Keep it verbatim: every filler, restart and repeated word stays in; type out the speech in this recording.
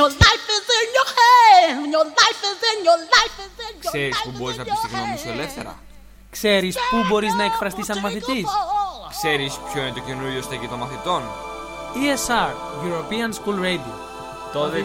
Ξέρεις που μπορείς να πεις τη γνώμη σου ελεύθερα? Ξέρεις πού μπορείς να εκφραστείς σαν μαθητής? Ξέρεις ποιο είναι το καινούριο στέκι των μαθητών? ι ες αρ, European School Radio. Τότε